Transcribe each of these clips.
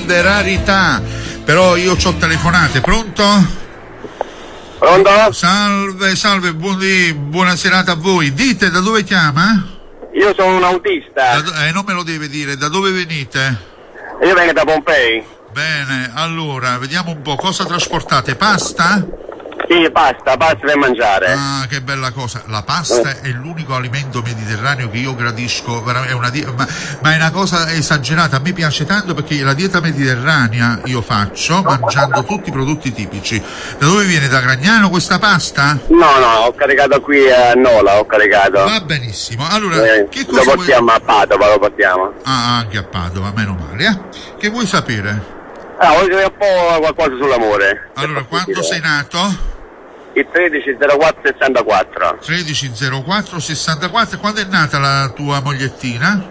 grande rarità. Però io c'ho telefonate, pronto? Pronto? Salve, buona serata a voi. Dite, da dove chiama? Io sono un autista. Non me lo deve dire, da dove venite? Io vengo da Pompei. Bene, allora, vediamo un po', cosa trasportate? Pasta? Sì, pasta per mangiare. Ah, che bella cosa. La pasta è l'unico alimento mediterraneo che io gradisco, veramente, ma è una cosa esagerata. A me piace tanto perché la dieta mediterranea io faccio mangiando tutti i prodotti tipici. Da dove viene? Da Gragnano questa pasta? No, ho caricato qui a Nola, Va benissimo. Allora, che cosa lo portiamo a Padova, lo portiamo. Ah, anche a Padova, meno male. Che vuoi sapere? Voglio sapere un po' qualcosa sull'amore. Allora, quando sei nato? Il 130464. 130464. Quando è nata la tua mogliettina?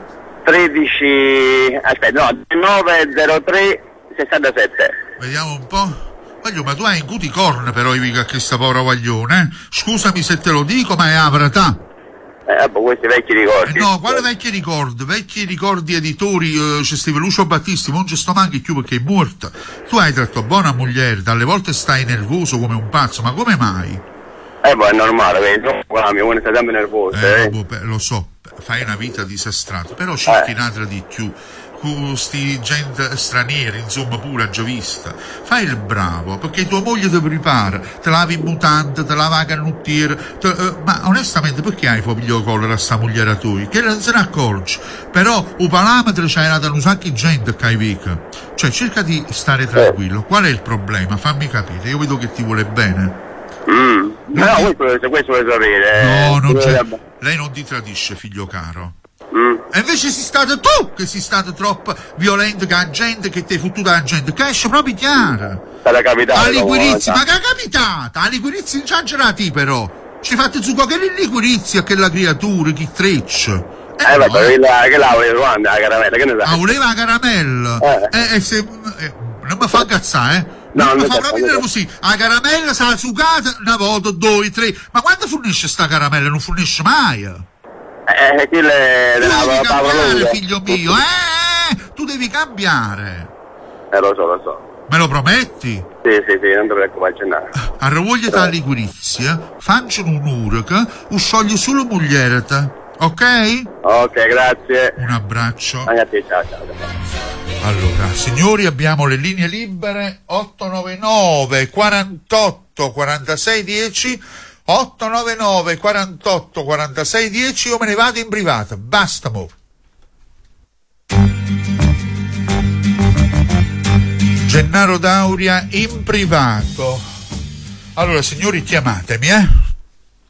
90367. Vediamo un po'. Ma tu hai un cuticorn però, Ivica, che sta povera guaglione. Scusami se te lo dico, ma è avratà. Questi vecchi ricordi. No, quale vecchi ricordi? Vecchi ricordi editori, c'è Steve Lucio Battisti, non ci sto manchi più perché è morta. Tu hai tratto buona moglie, dalle volte stai nervoso come un pazzo, ma come mai? È normale, vedi, la mia buona sta sempre nervosa. Lo so, fai una vita disastrata, però cerchi un'altra di più. Sti gente stranieri, insomma, pure già vista. Fai il bravo, perché tua moglie ti prepara, te lavi in mutante, te lava a canottiera, ma onestamente perché hai figlio collera a sta mogliera tua? Che non se ne accorge. Però un parametro c'è dato un sacco di gente che hai vica. Cioè cerca di stare tranquillo. Qual è il problema? Fammi capire, io vedo che ti vuole bene. Questo vuole sapere. No, lei non ti tradisce, figlio caro. E invece sei stato tu che sei stato troppo violento con la gente, che ti hai fottuto la gente, che esce proprio chiara. Sarà capitato. Liquirizia, ma che è capitata? A liquirizia incengerati però. Ci fate su che liquirizia che la creatura, chi treccia. Che la voleva la caramella, che ne sai? Voleva la caramella? Non mi fa incazzare, non mi fa proprio nervosire. La caramella sarà sucata una volta, 2, 3. Ma quando fornisce sta caramella? Non fornisce mai. Tu devi cambiare, figlio mio, tu devi cambiare. Lo so. Me lo prometti? Sì, non dovrei accennare. Arravogliati la liquirizia, facciano un'ora che sciogli solo moglierata, ok? Ok, grazie. Un abbraccio. Anche a te, ciao. Allora, signori, abbiamo le linee libere 899 48 46 10. 899 48 46 10. Io me ne vado in privato, basta mo. Gennaro Dauria in privato. Allora signori, chiamatemi,